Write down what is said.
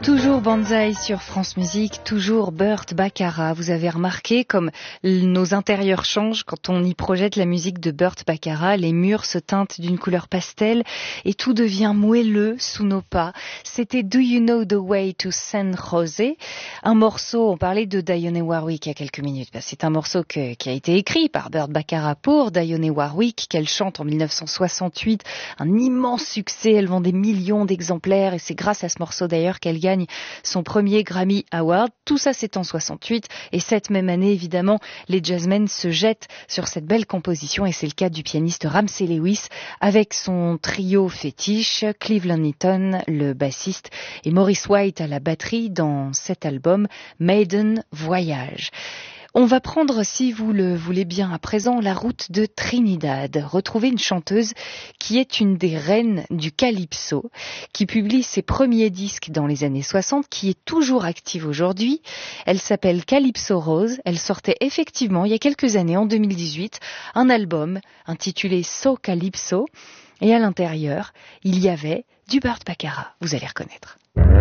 Toujours Banzai sur France Musique, toujours Burt Bacharach. Vous avez remarqué comme nos intérieurs changent quand on y projette la musique de Burt Bacharach. Les murs se teintent d'une couleur pastel et tout devient moelleux sous nos pas. C'était Do You Know the Way to San Jose? Un morceau, on parlait de Dionne Warwick il y a quelques minutes. C'est un morceau qui a été écrit par Burt Bacharach pour Dionne Warwick, qu'elle chante en 1968. Un immense succès, elle vend des millions d'exemplaires et c'est grâce à ce morceau d'ailleurs qu'elle gagne son premier Grammy Award. Tout ça, c'est en 68. Et cette même année, évidemment, les jazzmen se jettent sur cette belle composition. Et c'est le cas du pianiste Ramsey Lewis avec son trio fétiche, Cleveland Eaton, le bassiste, et Maurice White à la batterie dans cet album Maiden Voyage. On va prendre, si vous le voulez bien à présent, la route de Trinidad. Retrouver une chanteuse qui est une des reines du calypso, qui publie ses premiers disques dans les années 60, qui est toujours active aujourd'hui. Elle s'appelle Calypso Rose. Elle sortait effectivement, il y a quelques années, en 2018, un album intitulé So Calypso. Et à l'intérieur, il y avait du Burt Bacharach. Vous allez reconnaître.